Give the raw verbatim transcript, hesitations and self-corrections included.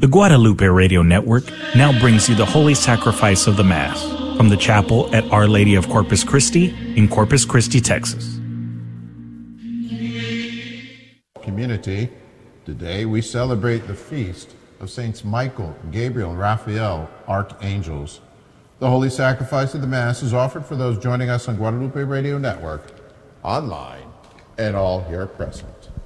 The Guadalupe Radio Network now brings you the Holy Sacrifice of the Mass from the chapel at Our Lady of Corpus Christi in Corpus Christi, Texas. Community, today we celebrate the feast of Saints Michael, Gabriel, and Raphael, archangels. The Holy Sacrifice of the Mass is offered for those joining us on Guadalupe Radio Network, online, and all here present.